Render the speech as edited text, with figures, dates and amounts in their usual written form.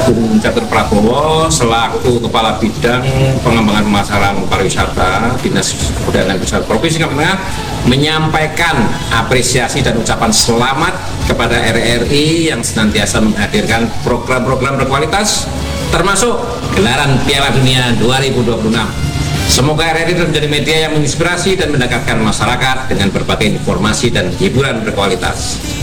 Bung Catur Prabowo selaku Kepala Bidang Pengembangan Pemasaran Pariwisata Dinas Kebudayaan dan Pariwisata Provinsi Kalimantan Tengah menyampaikan apresiasi dan ucapan selamat kepada RRI yang senantiasa menghadirkan program-program berkualitas termasuk gelaran Piala Dunia 2026. Semoga RRI menjadi media yang menginspirasi dan mendekatkan masyarakat dengan berbagai informasi dan hiburan berkualitas.